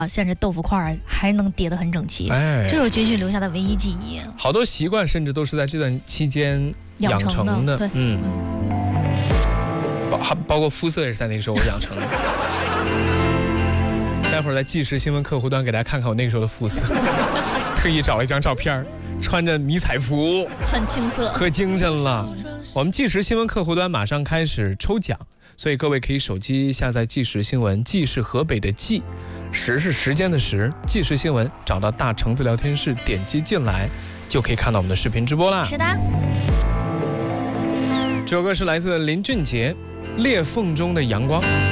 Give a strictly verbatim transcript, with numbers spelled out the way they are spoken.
啊，像这豆腐块还能叠得很整齐， 哎， 这是军训留下的唯一记忆。 好多习惯甚至都是在这段期间养成的， 成的对， 嗯，包包括肤色也是在那个时候我养成的。待会儿在纪实新闻客户端给大家看看我那个时候的肤色，特意找了一张照片，穿着迷彩服， 很青涩， 可精神了。我们纪实新闻客户端马上开始抽奖，所以各位可以手机下载纪实新闻，纪是河北的纪，时是时间的时，纪实新闻，找到大橙子聊天室，点击进来就可以看到我们的视频直播啦。 是的。 这首歌是来自林俊杰《裂缝中的阳光》。